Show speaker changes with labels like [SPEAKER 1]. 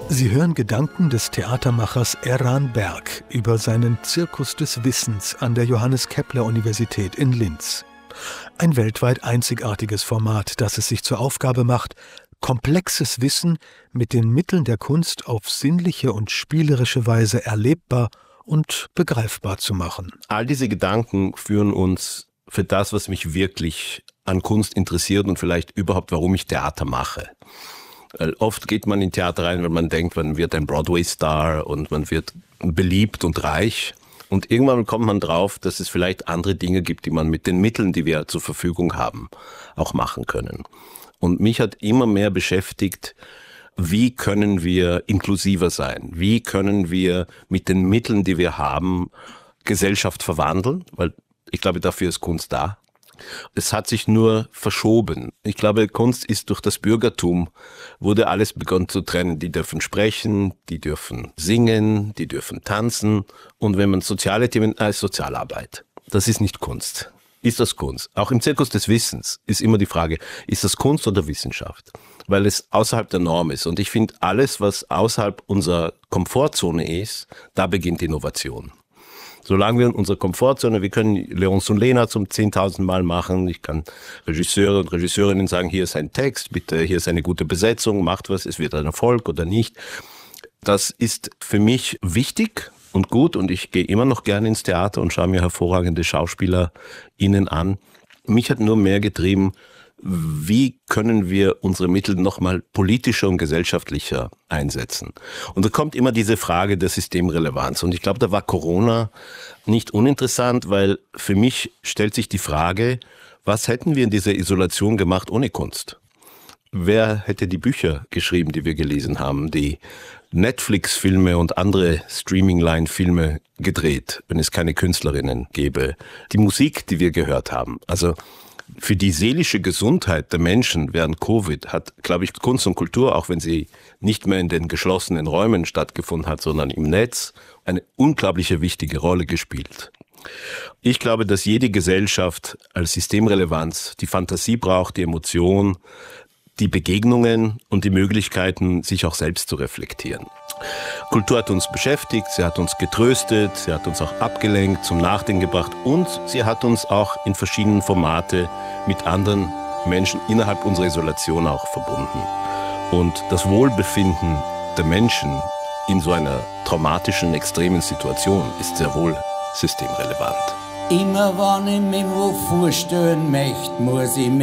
[SPEAKER 1] Sie hören Gedanken des Theatermachers Eran Berg über seinen Zirkus des Wissens an der Johannes-Kepler-Universität in Linz. Ein weltweit einzigartiges Format, das es sich zur Aufgabe macht, komplexes Wissen mit den Mitteln der Kunst auf sinnliche und spielerische Weise erlebbar und begreifbar zu machen.
[SPEAKER 2] All diese Gedanken führen uns für das, was mich wirklich an Kunst interessiert und vielleicht überhaupt, warum ich Theater mache. Oft geht man in Theater rein, weil man denkt, man wird ein Broadway-Star und man wird beliebt und reich. Und irgendwann kommt man drauf, dass es vielleicht andere Dinge gibt, die man mit den Mitteln, die wir zur Verfügung haben, auch machen können. Und mich hat immer mehr beschäftigt, wie können wir inklusiver sein? Wie können wir mit den Mitteln, die wir haben, Gesellschaft verwandeln? Weil ich glaube, dafür ist Kunst da. Es hat sich nur verschoben. Ich glaube, Kunst ist durch das Bürgertum, wurde alles begonnen zu trennen. Die dürfen sprechen, die dürfen singen, die dürfen tanzen. Und wenn man soziale Themen, ist Sozialarbeit. Das ist nicht Kunst. Ist das Kunst? Auch im Zirkus des Wissens ist immer die Frage, ist das Kunst oder Wissenschaft? Weil es außerhalb der Norm ist. Und ich finde, alles, was außerhalb unserer Komfortzone ist, da beginnt Innovation. Solange wir in unserer Komfortzone, wir können Léonce und Lena zum 10.000 Mal machen. Ich kann Regisseure und Regisseurinnen sagen, hier ist ein Text, bitte, hier ist eine gute Besetzung, macht was, es wird ein Erfolg oder nicht. Das ist für mich wichtig und gut und ich gehe immer noch gerne ins Theater und schaue mir hervorragende SchauspielerInnen an. Mich hat nur mehr getrieben, wie können wir unsere Mittel nochmal politischer und gesellschaftlicher einsetzen? Und da kommt immer diese Frage der Systemrelevanz. Und ich glaube, da war Corona nicht uninteressant, weil für mich stellt sich die Frage, was hätten wir in dieser Isolation gemacht ohne Kunst? Wer hätte die Bücher geschrieben, die wir gelesen haben, die Netflix-Filme und andere Streaming-Line-Filme gedreht, wenn es keine Künstlerinnen gäbe? Die Musik, die wir gehört haben, also für die seelische Gesundheit der Menschen während Covid hat, glaube ich, Kunst und Kultur, auch wenn sie nicht mehr in den geschlossenen Räumen stattgefunden hat, sondern im Netz, eine unglaubliche wichtige Rolle gespielt. Ich glaube, dass jede Gesellschaft als Systemrelevanz die Fantasie braucht, die Emotion, die Begegnungen und die Möglichkeiten, sich auch selbst zu reflektieren. Kultur hat uns beschäftigt, sie hat uns getröstet, sie hat uns auch abgelenkt, zum Nachdenken gebracht und sie hat uns auch in verschiedenen Formate mit anderen Menschen innerhalb unserer Isolation auch verbunden. Und das Wohlbefinden der Menschen in so einer traumatischen, extremen Situation ist sehr wohl systemrelevant.
[SPEAKER 3] Immer wenn ich mich wo vorstellen möchte, muss ich